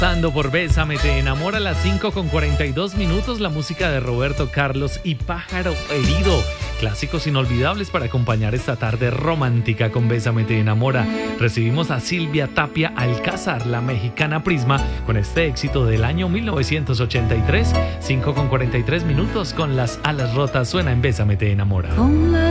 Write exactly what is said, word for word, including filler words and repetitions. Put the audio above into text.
Votando por Bésame Te Enamora a las cinco con cuarenta y dos minutos, la música de Roberto Carlos y Pájaro Herido. Clásicos inolvidables para acompañar esta tarde romántica con Bésame Te Enamora. Recibimos a Silvia Tapia Alcázar, la mexicana Prisma, con este éxito del año mil novecientos ochenta y tres. cinco con cuarenta y tres minutos, con Las Alas Rotas, suena en Bésame Te Enamora.